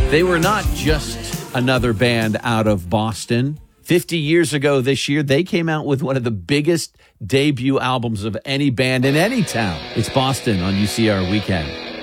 They were not just another band out of Boston. 50 years ago this year, they came out with one of the biggest debut albums of any band in any town. It's Boston on UCR Weekend.